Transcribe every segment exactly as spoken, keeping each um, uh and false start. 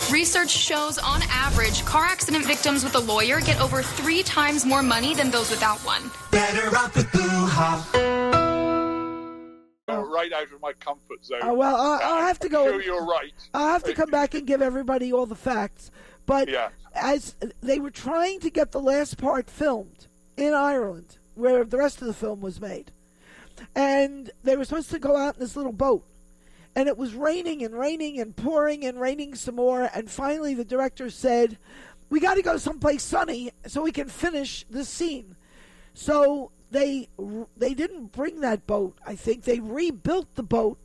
Research shows, on average, car accident victims with a lawyer get over three times more money than those without one. Better off with Boo Hop. Right out of my comfort zone. Uh, well, I'll, I'll have to I'm go. Sure, you're right. I'll have to come back and give everybody all the facts. But yeah. as they were trying to get the last part filmed in Ireland, where the rest of the film was made, and they were supposed to go out in this little boat, and it was raining and raining and pouring and raining some more, and finally the director said, we got to go someplace sunny so we can finish this scene. So they they didn't bring that boat. I think they rebuilt the boat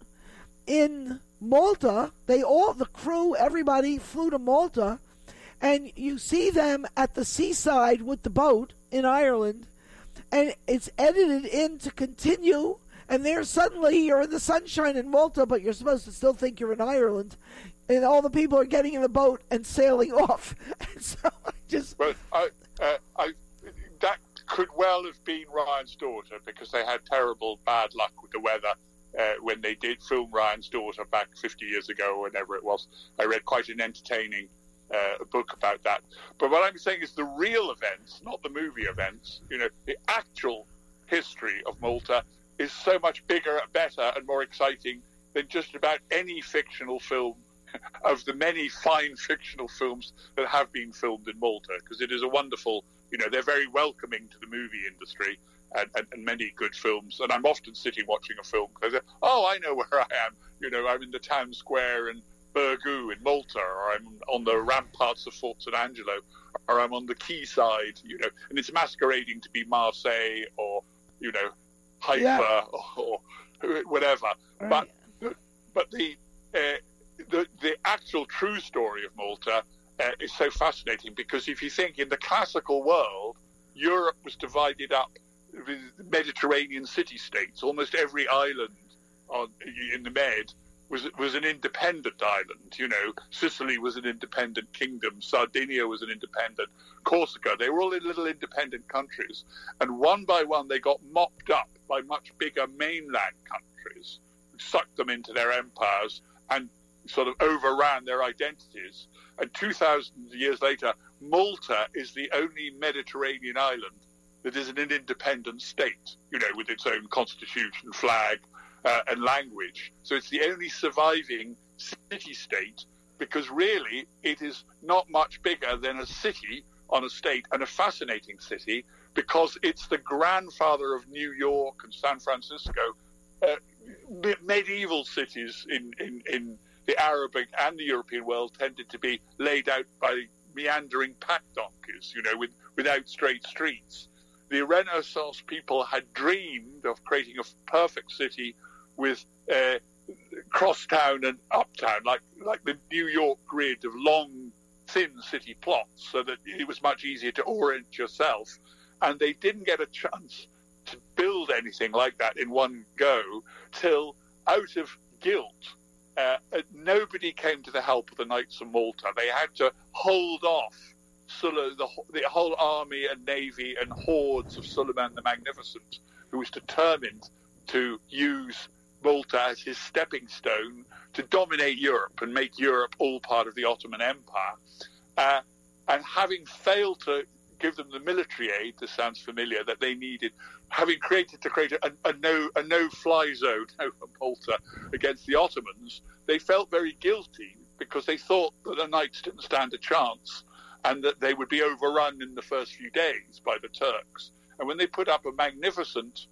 in Malta. They all, the crew, everybody flew to Malta, and you see them at the seaside with the boat in Ireland, and it's edited in to continue, and there suddenly you're in the sunshine in Malta, but you're supposed to still think you're in Ireland, and all the people are getting in the boat and sailing off. And so I just... But I, uh, I, that could well have been Ryan's Daughter, because they had terrible bad luck with the weather uh, when they did film Ryan's Daughter back fifty years ago, or whenever it was. I read quite an entertaining uh, book about that. But what I'm saying is the real events, not the movie events, you know, the actual history of Malta is so much bigger, better, and more exciting than just about any fictional film of the many fine fictional films that have been filmed in Malta, because it is a wonderful, you know, they're very welcoming to the movie industry and, and, and many good films. And I'm often sitting watching a film because, oh, I know where I am. You know, I'm in the town square in Burgoo in Malta, or I'm on the ramparts of Fort St. Angelo, or I'm on the quayside, you know, and it's masquerading to be Marseille or, you know, Haifa Yeah. or, or whatever. Right. But but the, uh, the the actual true story of Malta uh, is so fascinating, because if you think in the classical world, Europe was divided up with Mediterranean city-states. Almost every island on, in the Med was was an independent island. You know, Sicily was an independent kingdom. Sardinia was an independent. Corsica, they were all little independent countries. And one by one, they got mopped up by much bigger mainland countries, sucked them into their empires and sort of overran their identities. And two thousand years later, Malta is the only Mediterranean island that is an independent state, you know, with its own constitution, flag, uh, and language. So it's the only surviving city-state, because really it is not much bigger than a city on a state, and a fascinating city, because it's the grandfather of New York and San Francisco, uh, me- medieval cities in, in, in the Arabic and the European world tended to be laid out by meandering pack donkeys, you know, with, without straight streets. The Renaissance people had dreamed of creating a perfect city with uh, crosstown and uptown, like like the New York grid of long, thin city plots, so that it was much easier to orient yourself. And they didn't get a chance to build anything like that in one go till, out of guilt, uh, nobody came to the help of the Knights of Malta. They had to hold off Sulla, the, the whole army and navy and hordes of Suleiman the Magnificent, who was determined to use Malta as his stepping stone to dominate Europe and make Europe all part of the Ottoman Empire. Uh, and having failed to give them the military aid, this sounds familiar, that they needed, having created to create a, a no a no-fly zone over Malta against the Ottomans, they felt very guilty, because they thought that the Knights didn't stand a chance and that they would be overrun in the first few days by the Turks. And when they put up a magnificent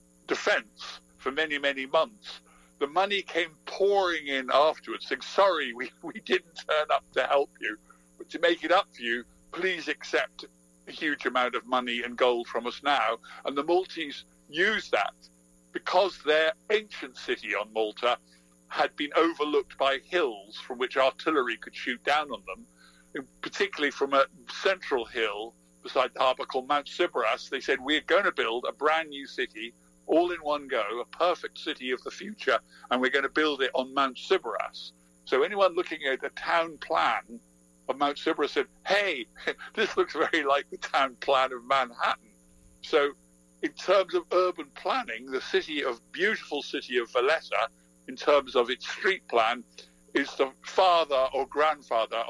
defense for many, many months, the money came pouring in afterwards, saying, sorry, we, we didn't turn up to help you, but to make it up for you, please accept a huge amount of money and gold from us now. And the Maltese used that because their ancient city on Malta had been overlooked by hills from which artillery could shoot down on them, particularly from a central hill beside the harbour called Mount Sybras. They said, we're going to build a brand new city all in one go, a perfect city of the future, and we're going to build it on Mount Sybras. So anyone looking at a town plan of Mount Sybras said, hey, this looks very like the town plan of Manhattan. So in terms of urban planning, the city of, beautiful city of Valletta, in terms of its street plan, is the father or grandfather